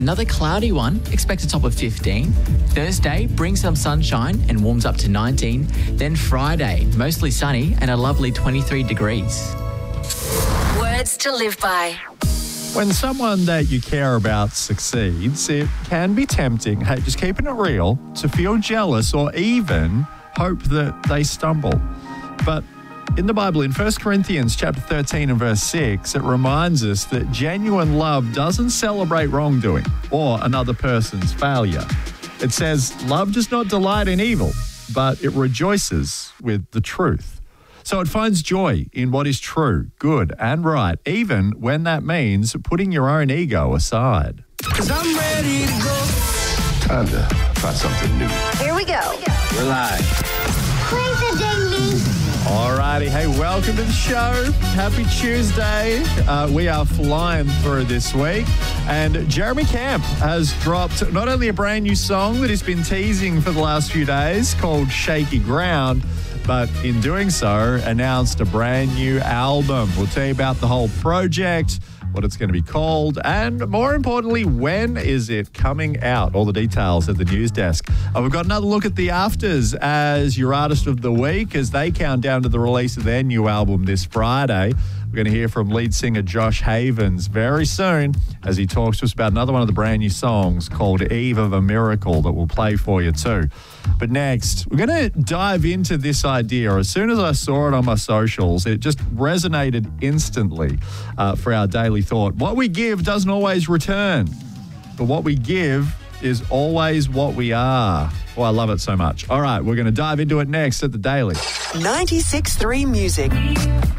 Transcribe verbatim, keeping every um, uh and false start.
Another cloudy one, expect a top of fifteen. Thursday, bring some sunshine and warms up to nineteen. Then Friday, mostly sunny and a lovely twenty-three degrees. Words to live by. When someone that you care about succeeds, it can be tempting, hey, just keeping it real, to feel jealous or even hope that they stumble. But in the Bible, in First Corinthians chapter thirteen and verse six, it reminds us that genuine love doesn't celebrate wrongdoing or another person's failure. It says, love does not delight in evil, but it rejoices with the truth. So it finds joy in what is true, good, and right, even when that means putting your own ego aside. 'Cause I'm ready to go. Time to try something new. Here we go. We're live. Play the daily. Alrighty, hey, welcome to the show. Happy Tuesday. Uh, we are flying through this week. And Jeremy Camp has dropped not only a brand new song that he's been teasing for the last few days called Shaky Ground, but in doing so, announced a brand new album. We'll tell you about the whole project, what it's going to be called, and more importantly, when is it coming out? All the details at the news desk. Uh, we've got another look at the Afters as your artist of the week as they count down to the release of their new album this Friday. We're going to hear from lead singer Josh Havens very soon as he talks to us about another one of the brand new songs called Eve of a Miracle that we'll play for you too. But next, we're going to dive into this idea. As soon as I saw it on my socials, it just resonated instantly uh, for our daily thought. What we give doesn't always return, but what we give is always what we are. Oh, I love it so much. All right, we're going to dive into it next at The Daily. ninety-six point three Music.